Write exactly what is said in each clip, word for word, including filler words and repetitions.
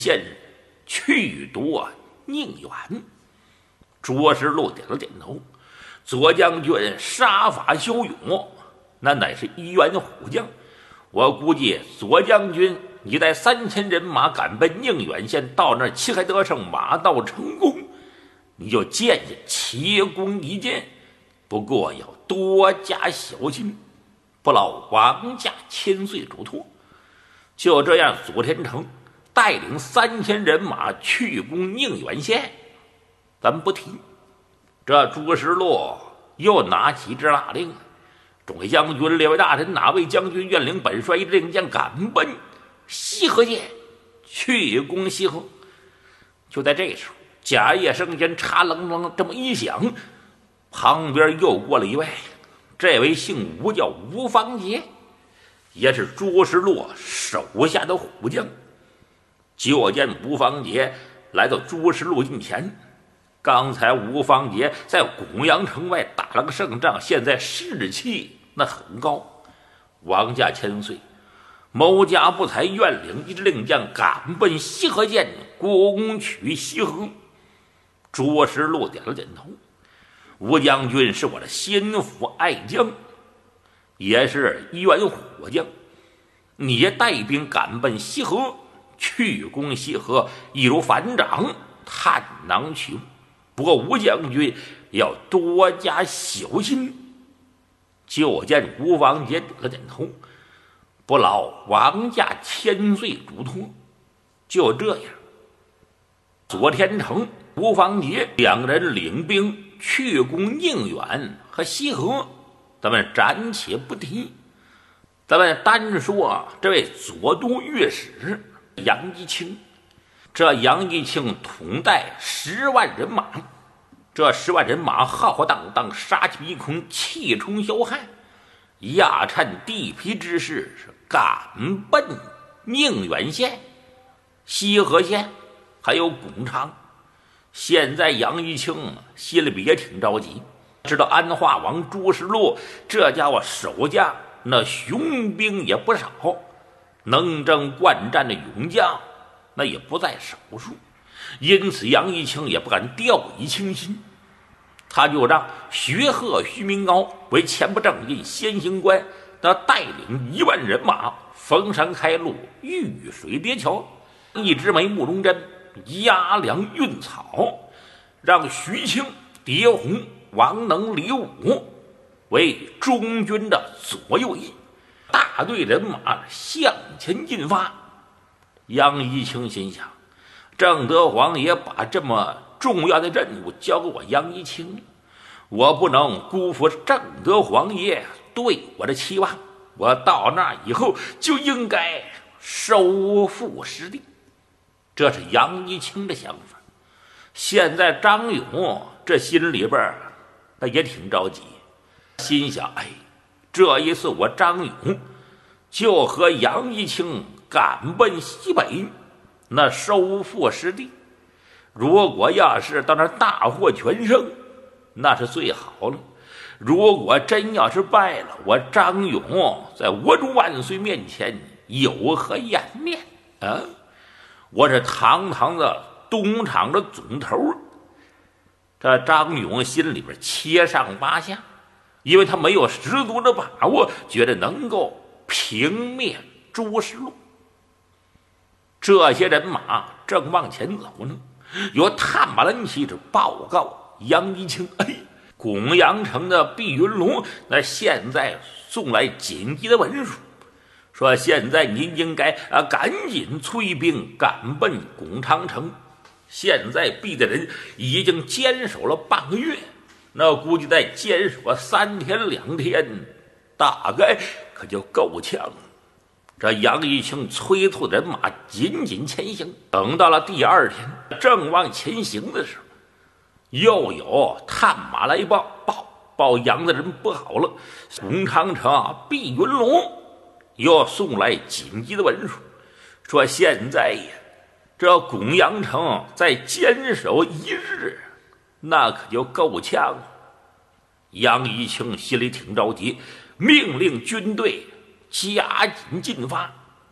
现去夺宁远。卓实禄点了点头。左将军杀伐骁勇，那乃是一员虎将。我估计左将军你带三千人马赶奔宁远县，到那儿旗开得胜，马到成功，你就见见奇功一件。不过要多加小心，不劳王家千岁嘱托。就这样，左天成带领三千人马去攻宁远县。咱们不提。这朱实洛又拿起支大令，众位将军、列位大臣，哪位将军愿领本帅一令将赶奔西河县，去攻西河？就在这时候，贾叶声间嚓楞楞这么一响，旁边又过了一位，这位姓吴，叫吴方杰，也是朱实洛手下的虎将。就见吴方杰来到朱实洛近前。刚才吴方杰在拱阳城外打了个胜仗，现在士气那很高。王家千岁，某家不才愿领一支令将赶奔西河县，攻取西河。卓实禄点了点头。吴将军是我的心腹爱将，也是一员虎将，你带兵赶奔西河，去攻西河，易如反掌，探囊取物。不过吴将军要多加小心。就见吴方杰点了点头，不劳王家千岁嘱托。就这样，左天成、吴方杰两个人领兵去攻宁远和西河，咱们暂且不提。咱们单说这位左都御史杨一清。这杨一清统带十万人马，这十万人马浩浩荡荡，杀气逼空，气冲霄汉，压颤地皮之势，是赶奔宁远县、西河县还有巩昌。现在杨一清心里边也挺着急，知道安化王朱实禄这家伙手下那雄兵也不少，能征惯战的勇将那也不在少数，因此杨一清也不敢掉以轻心。他就让徐鹤、徐明高为前部正印先行官，他带领一万人马逢山开路，遇水叠桥，一直眉目中针，压粮运草，让徐清、狄洪、王能、李武为中军的左右翼，大队人马向前进发。杨一清心想，郑德皇也把这么重要的任务交给我杨一清，我不能辜负郑德皇爷对我的期望，我到那以后就应该收复失地。这是杨一清的想法。现在张勇这心里边他也挺着急，心想，哎，这一次我张勇就和杨一清赶奔西北，那收复失地，如果要是到那大获全胜，那是最好了。如果真要是败了，我张勇在倭主万岁面前有何颜面啊？我是堂堂的东厂的总头。这张勇心里边七上八下，因为他没有十足的把握，觉得能够平灭朱实禄。这些人马正往前走呢，有探马兰骑着报告杨一清，哎，巩阳城的毕云龙那现在送来紧急的文书，说现在您应该啊赶紧催兵赶奔巩昌城。现在毕的人已经坚守了半个月，那估计再坚守三天两天，大概可就够呛了。这杨一清催促人马紧紧前行，等到了第二天正往前行的时候，又有探马来报报报杨的人不好了，巩昌城毕云龙又送来紧急的文书，说现在呀，这巩阳城再坚守一日，那可就够呛了。杨一清心里挺着急，命令军队加紧进发。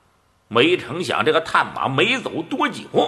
没成想这个探马没走多久，